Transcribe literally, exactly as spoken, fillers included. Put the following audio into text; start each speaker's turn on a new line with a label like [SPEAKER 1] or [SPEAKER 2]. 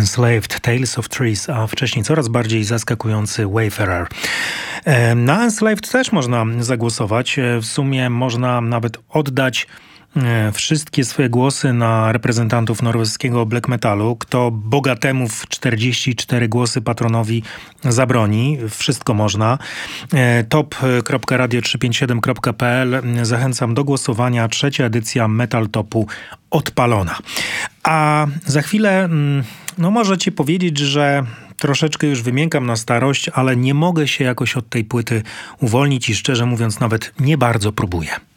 [SPEAKER 1] Enslaved, Tales of Trees, a wcześniej coraz bardziej zaskakujący Wayfarer. Na Enslaved też można zagłosować. W sumie można nawet oddać wszystkie swoje głosy na reprezentantów norweskiego black metalu. Kto bogatemu w czterdzieści cztery głosy patronowi zabroni, wszystko można. top kropka radio trzysta pięćdziesiąt siedem kropka p l. Zachęcam do głosowania. Trzecia edycja Metal Topu odpalona. A za chwilę, no możecie powiedzieć, że troszeczkę już wymiękam na starość, ale nie mogę się jakoś od tej płyty uwolnić i szczerze mówiąc nawet nie bardzo próbuję.